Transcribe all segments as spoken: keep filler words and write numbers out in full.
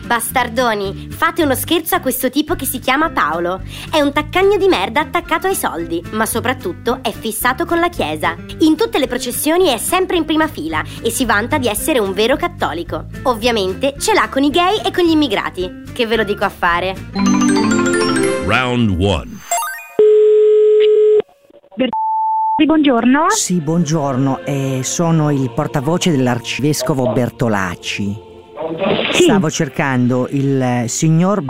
Bastardoni, fate uno scherzo a questo tipo che si chiama Paolo. È un taccagno di merda attaccato ai soldi, ma soprattutto è fissato con la chiesa. In tutte le processioni è sempre in prima fila e si vanta di essere un vero cattolico. Ovviamente ce l'ha con i gay e con gli immigrati. Che ve lo dico a fare? Round one. Buongiorno. Sì, buongiorno. Eh, sono il portavoce dell'arcivescovo Bertolacci. Sì. Stavo cercando il signor.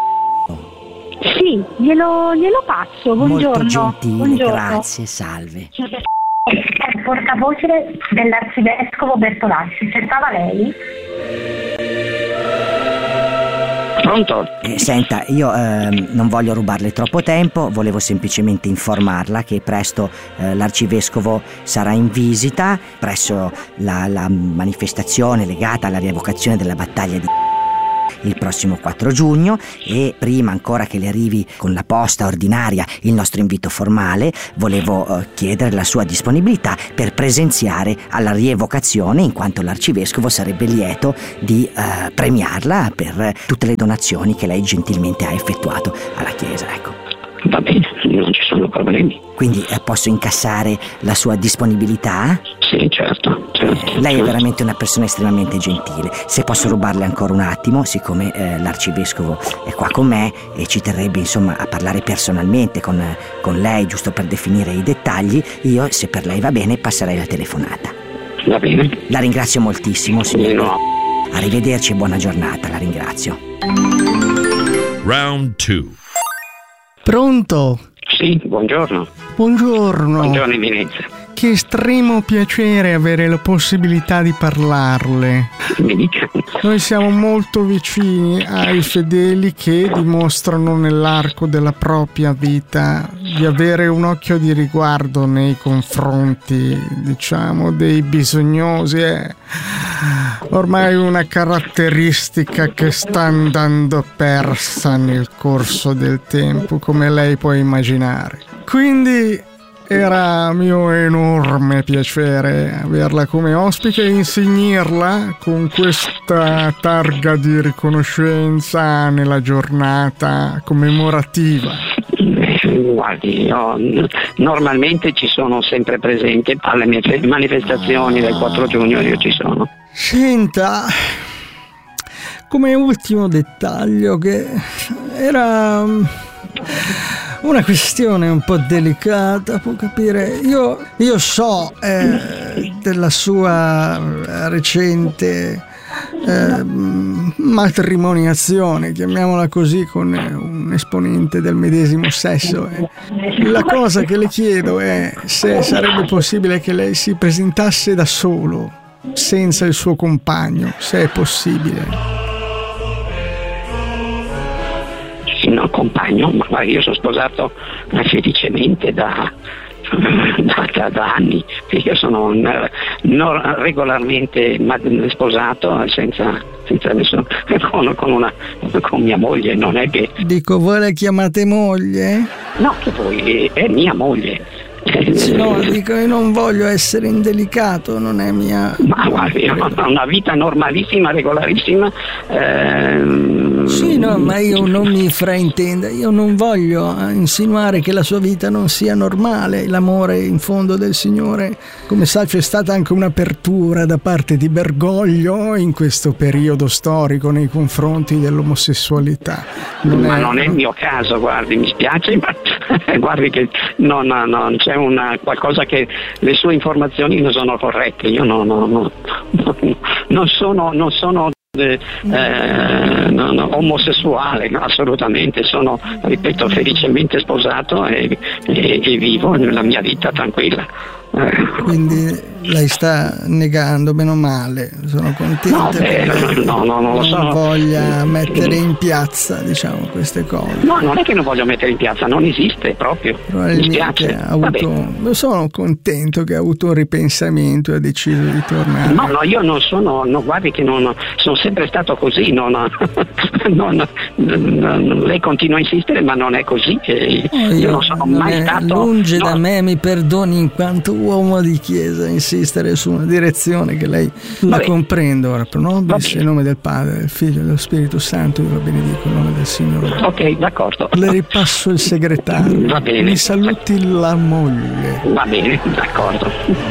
Sì, glielo, glielo passo. Buongiorno. Molto gentile, Buongiorno. grazie, salve. È il portavoce dell'arcivescovo Bertolacci. Cercava lei? Pronto? Eh, senta, io eh, non voglio rubarle troppo tempo, volevo semplicemente informarla che presto eh, l'arcivescovo sarà in visita presso la, la manifestazione legata alla rievocazione della battaglia di il prossimo quattro giugno, e prima ancora che le arrivi con la posta ordinaria il nostro invito formale, volevo eh, chiedere la sua disponibilità per presenziare alla rievocazione, in quanto l'arcivescovo sarebbe lieto di eh, premiarla per tutte le donazioni che lei gentilmente ha effettuato alla Chiesa, ecco. Va bene, non ci sono problemi. Quindi eh, posso incassare la sua disponibilità? Sì, certo, certo. Eh, lei è certo. veramente una persona estremamente gentile. Se posso rubarle ancora un attimo, siccome eh, l'arcivescovo è qua con me e ci terrebbe insomma a parlare personalmente con, con lei, giusto per definire i dettagli, io, se per lei va bene, passerei la telefonata. Va bene. La ringrazio moltissimo, signor. No. Arrivederci e buona giornata, la ringrazio. Round two. Pronto? Sì, buongiorno. Buongiorno. Buongiorno Eminenza. Che estremo piacere avere la possibilità di parlarle. Mi dica. Noi siamo molto vicini ai fedeli che dimostrano nell'arco della propria vita di avere un occhio di riguardo nei confronti, diciamo, dei bisognosi. È ormai una caratteristica che sta andando persa nel corso del tempo, come lei può immaginare. Quindi era mio enorme piacere averla come ospite e insignirla con questa targa di riconoscenza nella giornata commemorativa. Guardi, io normalmente ci sono sempre presente alle mie manifestazioni del quattro giugno, io ci sono. Senta, come ultimo dettaglio, che era una questione un po' delicata, può capire. Io, io so eh, della sua recente eh, matrimoniazione, chiamiamola così, con un esponente del medesimo sesso. La cosa che le chiedo è se sarebbe possibile che lei si presentasse da solo, senza il suo compagno, se è possibile. No, compagno, ma guarda, io sono sposato felicemente da, da, da, da anni. Io sono non regolarmente sposato senza, senza nessuno, con, con, una, con mia moglie, non è che... Dico, voi la chiamate moglie? No, che voi, è mia moglie. No, dico, io non voglio essere indelicato, non è mia... Ma guardi, io ho una vita normalissima, regolarissima. Ehm... Sì, no, ma io non mi fraintenda, io non voglio insinuare che la sua vita non sia normale. L'amore, in fondo, del Signore, come sa, c'è stata anche un'apertura da parte di Bergoglio in questo periodo storico nei confronti dell'omosessualità. Non ma è... non è il mio caso, guardi, mi spiace, ma guardi che non, non c'è una qualcosa che le sue informazioni non sono corrette. Io no, no, no, no, non sono non sono eh, no, no, omosessuale, no, assolutamente. Sono, ripeto, felicemente sposato e, e, e vivo la mia vita tranquilla. Quindi lei sta negando, meno male, sono contento no, che beh, no, no, non, non so. voglia mettere in piazza, diciamo, queste cose. No, non è che non voglio mettere in piazza, non esiste proprio. Mi spiace. Ha avuto, sono contento che ha avuto un ripensamento e ha deciso di tornare. No, no, io non sono, no, guardi che non sono sempre stato così, non, non, non, lei continua a insistere, ma non è così. Io, io non sono non mai è, stato lunge no. da me, mi perdoni in quanto uomo di chiesa in insistere su una direzione che lei la Vabbè. comprendo ora, però no? Va Sia in bene. nome del Padre, del Figlio e dello Spirito Santo, io la benedico in nome del Signore. Ok, d'accordo. Le ripasso il segretario. Va bene. Mi saluti la moglie. Va bene, d'accordo.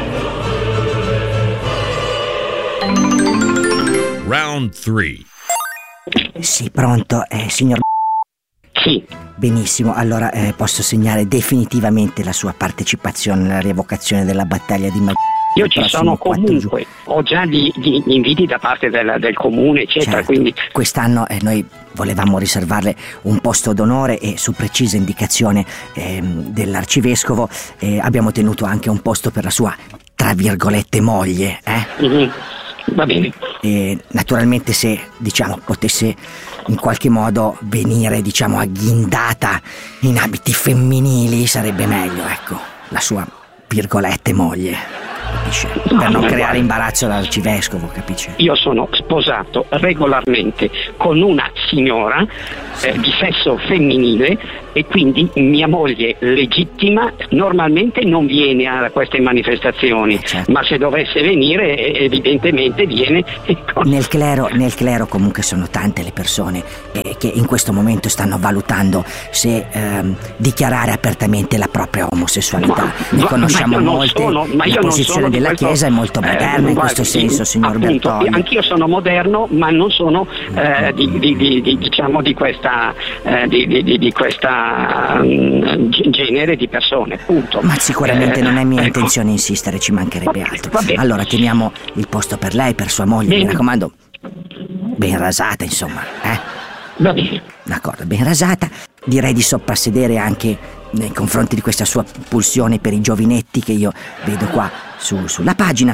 Round three. Sì, pronto, eh, signor. Sì, Benissimo, allora eh, posso segnare definitivamente la sua partecipazione alla rievocazione della battaglia di Maggiore. io ci sono comunque, ho già gli, gli inviti da parte del, del comune, eccetera, Certo, quindi quest'anno eh, noi volevamo riservarle un posto d'onore e su precisa indicazione ehm, dell'arcivescovo eh, abbiamo tenuto anche un posto per la sua, tra virgolette, moglie, eh? mhm, va bene. E naturalmente se, diciamo, potesse in qualche modo venire, diciamo, agghindata in abiti femminili sarebbe meglio, ecco, la sua, virgolette, moglie, capisce? Per non ma creare guarda. imbarazzo all'arcivescovo, capisce? Io sono sposato regolarmente con una signora eh, di sesso femminile e quindi mia moglie legittima normalmente non viene a queste manifestazioni, Certo. ma se dovesse venire eh, evidentemente viene. Nel clero, nel clero comunque sono tante le persone eh, che in questo momento stanno valutando se ehm, dichiarare apertamente la propria omosessualità. Ma- Ne ma- conosciamo ma io non molte, sono- ma io la non posizione sono di della questo- Chiesa è molto eh, moderna in guardi, questo senso, signor appunto, Bertoni. anch'io sono moderno, ma non sono eh, di, di- di- di- diciamo di questa eh, di, di- di- di questa mm, g- genere di persone, punto. Ma sicuramente Eh, non è mia ecco. intenzione insistere, ci mancherebbe Va- altro. va bene. Allora teniamo il posto per lei, per sua moglie, mi Bene. raccomando, ben rasata insomma, eh? Va bene. D'accordo, ben rasata. Direi di soprassedere anche nei confronti di questa sua pulsione per i giovinetti che io vedo qua su- sulla pagina.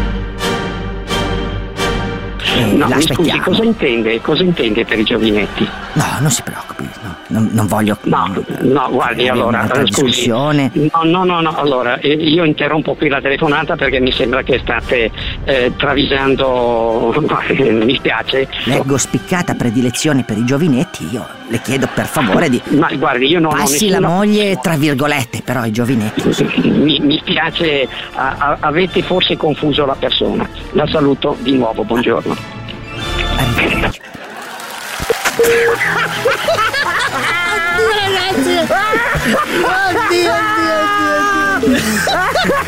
E No, mi scusi, l'aspettiamo. cosa intende? Cosa intende per i giovinetti? No, non si preoccupi, no, non, non voglio. No, no, guardi, avere allora, un'altra eh, scusi. discussione. No, no, no, no, allora, eh, io interrompo qui la telefonata perché mi sembra che state eh, travisando, mi spiace. Leggo spiccata predilezione per i giovinetti, io le chiedo per favore di. Ma guardi, io non ho Passi nessuna... la moglie tra virgolette, però i giovinetti. Mi, mi spiace, a- a- avete forse confuso la persona. La saluto di nuovo, buongiorno. Arrivederci. Oddio, ragazzi! Oddio, oddio, oddio, oddio.